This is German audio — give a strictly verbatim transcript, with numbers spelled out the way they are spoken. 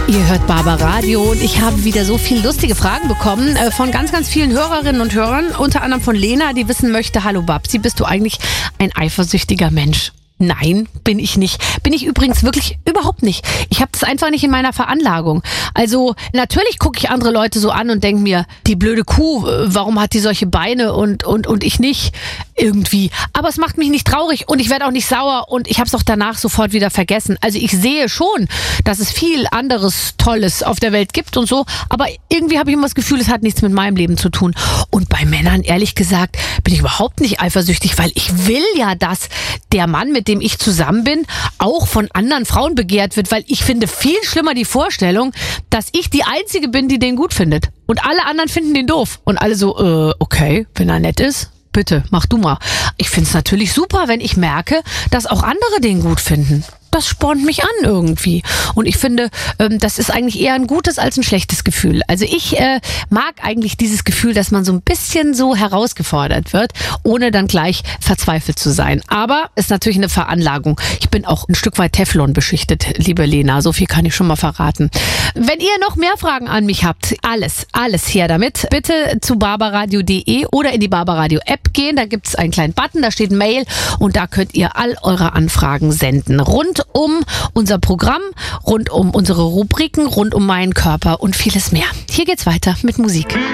Ihr hört Barbaradio und ich habe wieder so viele lustige Fragen bekommen äh, von ganz, ganz vielen Hörerinnen und Hörern, unter anderem von Lena, die wissen möchte, hallo Babsi, bist du eigentlich ein eifersüchtiger Mensch? Nein, bin ich nicht. Bin ich übrigens wirklich überhaupt nicht. Ich habe das einfach nicht in meiner Veranlagung. Also natürlich gucke ich andere Leute so an und denke mir, die blöde Kuh, warum hat die solche Beine und und und ich nicht irgendwie. Aber es macht mich nicht traurig und ich werde auch nicht sauer und ich habe es auch danach sofort wieder vergessen. Also ich sehe schon, dass es viel anderes Tolles auf der Welt gibt und so, aber irgendwie habe ich immer das Gefühl, es hat nichts mit meinem Leben zu tun. Und bei Männern, ehrlich gesagt, bin ich überhaupt nicht eifersüchtig, weil ich will ja, dass der Mann, mit dem ich zusammen bin, auch von anderen Frauen begehrt wird, weil ich finde viel schlimmer die Vorstellung, dass ich die Einzige bin, die den gut findet. Und alle anderen finden den doof. Und alle so, äh, okay, wenn er nett ist, bitte, mach du mal. Ich finde es natürlich super, wenn ich merke, dass auch andere den gut finden. Das spornt mich an irgendwie. Und ich finde, ähm, das ist eigentlich eher ein gutes als ein schlechtes Gefühl. Also ich äh, mag eigentlich dieses Gefühl, dass man so ein bisschen so herausgefordert wird, ohne dann gleich verzweifelt zu sein. Aber ist natürlich eine Veranlagung. Ich bin auch ein Stück weit Teflon beschichtet, liebe Lena. So viel kann ich schon mal verraten. Wenn ihr noch mehr Fragen an mich habt, alles, alles her damit. Bitte zu barbaradio punkt de oder in die Barbaradio App gehen. Da gibt es einen kleinen Button, da steht Mail und da könnt ihr all eure Anfragen senden. Rund um unser Programm, rund um unsere Rubriken, rund um meinen Körper und vieles mehr. Hier geht's weiter mit Musik.